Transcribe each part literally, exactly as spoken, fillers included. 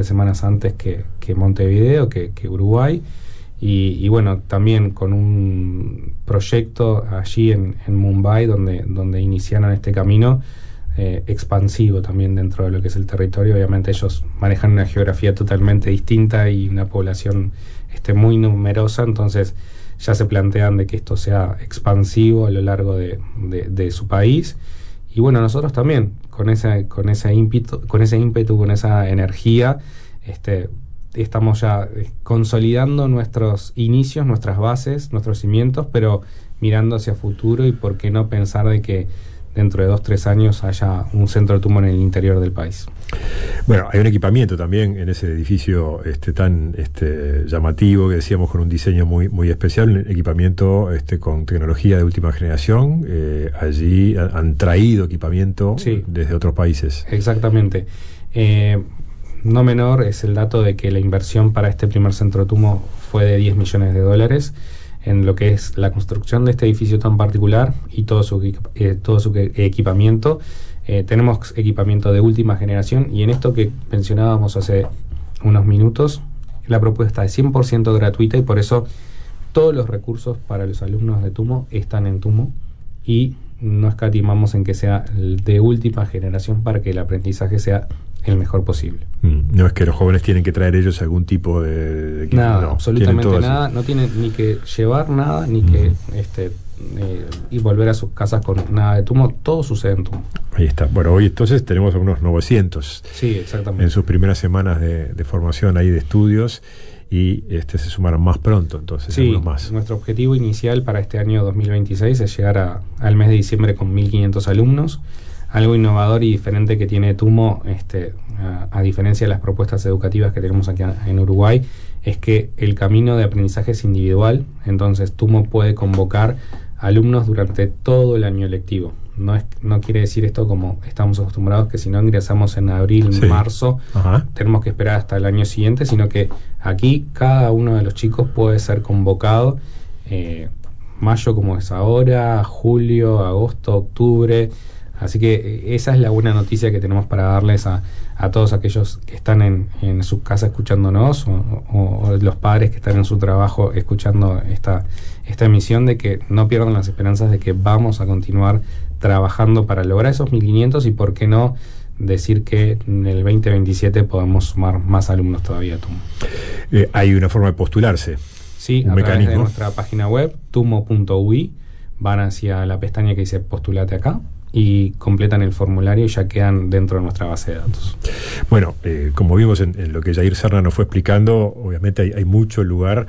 de semanas antes que, que Montevideo, que, que Uruguay. Y, y bueno, también con un proyecto allí en, en Mumbai, donde, donde iniciaron este camino eh, expansivo también dentro de lo que es el territorio. Obviamente ellos manejan una geografía totalmente distinta y una población este, muy numerosa, entonces ya se plantean de que esto sea expansivo a lo largo de, de, de su país. Y bueno, nosotros también, con ese, con ese ímpetu, con ese ímpetu, con esa energía, este estamos ya consolidando nuestros inicios, nuestras bases, nuestros cimientos, pero mirando hacia futuro y por qué no pensar de que dentro de dos, tres años haya un centro de Tumo en el interior del país. Bueno, hay un equipamiento también en ese edificio este, tan este, llamativo, que decíamos con un diseño muy, muy especial, un equipamiento este, con tecnología de última generación. Eh, allí han, han traído equipamiento sí. desde otros países. Exactamente. Eh, No menor es el dato de que la inversión para este primer centro Tumo fue de diez millones de dólares en lo que es la construcción de este edificio tan particular y todo su, eh, todo su equipamiento. Eh, tenemos equipamiento de última generación y en esto que mencionábamos hace unos minutos, la propuesta es cien por ciento gratuita y por eso todos los recursos para los alumnos de Tumo están en Tumo y no escatimamos en que sea de última generación para que el aprendizaje sea el mejor posible. Mm, no es que los jóvenes tienen que traer ellos algún tipo de... de nada, no, absolutamente nada, así. No tienen ni que llevar nada, ni mm. que este eh, y volver a sus casas con nada de Tumo, todo sucede en Tumo. Ahí está. Bueno, hoy entonces tenemos unos novecientos. Sí, exactamente. En sus primeras semanas de, de formación ahí de estudios y este se sumaron más pronto, entonces, sí, algunos más. Nuestro objetivo inicial para este año dos mil veintiséis es llegar a, al mes de diciembre con mil quinientos alumnos. Algo innovador y diferente que tiene Tumo, este, a, a diferencia de las propuestas educativas que tenemos aquí en Uruguay, es que el camino de aprendizaje es individual, entonces Tumo puede convocar alumnos durante todo el año lectivo. No es, no quiere decir esto como estamos acostumbrados, que si no ingresamos en abril, sí. marzo, Ajá. tenemos que esperar hasta el año siguiente, sino que aquí cada uno de los chicos puede ser convocado, eh, mayo como es ahora, julio, agosto, octubre. Así que esa es la buena noticia que tenemos para darles a, a todos aquellos que están en, en su casa escuchándonos o, o, o los padres que están en su trabajo escuchando esta, esta emisión, de que no pierdan las esperanzas de que vamos a continuar trabajando para lograr esos mil quinientos y por qué no decir que en el veinte veintisiete podemos sumar más alumnos todavía a Tumo. Eh, hay una forma de postularse. Sí, un a mecanismo. Través de nuestra página web, tumo punto u i, van hacia la pestaña que dice postulate acá y completan el formulario y ya quedan dentro de nuestra base de datos. Bueno, eh, como vimos en, en lo que Jair Serna nos fue explicando, obviamente hay, hay mucho lugar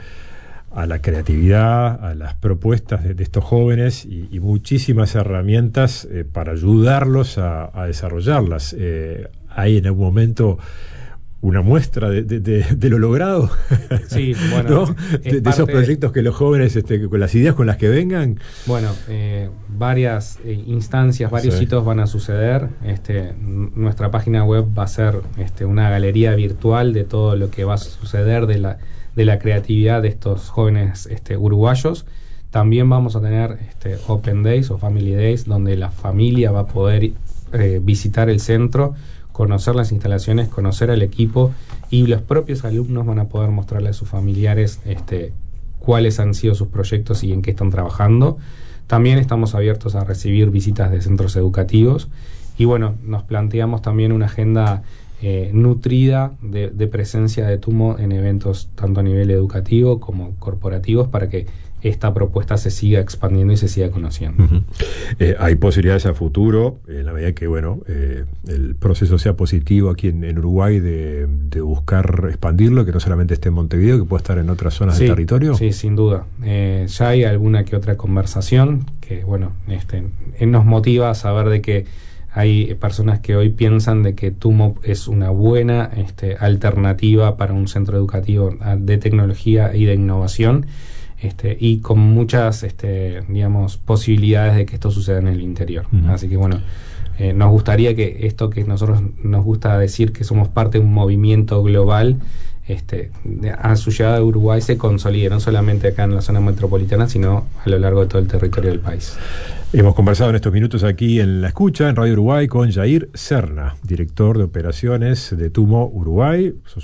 a la creatividad, a las propuestas de, de estos jóvenes y, y muchísimas herramientas eh, para ayudarlos a, a desarrollarlas. Eh, hay en algún momento una muestra de, de, de, de lo logrado, sí, bueno, ¿no? de, de esos proyectos que los jóvenes, este, con las ideas con las que vengan. Bueno, eh, varias eh, instancias, varios sí. hitos van a suceder. Este, n- nuestra página web va a ser este, una galería virtual de todo lo que va a suceder de la, de la creatividad de estos jóvenes este, uruguayos. También vamos a tener este, Open Days o Family Days, donde la familia va a poder eh, visitar el centro, conocer las instalaciones, conocer al equipo y los propios alumnos van a poder mostrarle a sus familiares este, cuáles han sido sus proyectos y en qué están trabajando. También estamos abiertos a recibir visitas de centros educativos y bueno, nos planteamos también una agenda eh, nutrida de, de presencia de Tumo en eventos tanto a nivel educativo como corporativos para que esta propuesta se siga expandiendo y se siga conociendo. Uh-huh. Eh, hay posibilidades a futuro, en la medida que bueno eh, el proceso sea positivo aquí en, en Uruguay, de, de buscar expandirlo, que no solamente esté en Montevideo, que pueda estar en otras zonas sí, del territorio. Sí, sin duda. Eh, ya hay alguna que otra conversación que bueno este, nos motiva a saber de que hay personas que hoy piensan de que Tumo es una buena este, alternativa para un centro educativo de tecnología y de innovación. Este, y con muchas este, digamos posibilidades de que esto suceda en el interior. Uh-huh. Así que bueno, eh, nos gustaría que esto que nosotros nos gusta decir que somos parte de un movimiento global, este, de, a su llegada a Uruguay se consolide, no solamente acá en la zona metropolitana, sino a lo largo de todo el territorio del país. Hemos conversado en estos minutos aquí en La Escucha, en Radio Uruguay, con Jair Serna, director de operaciones de Tumo Uruguay.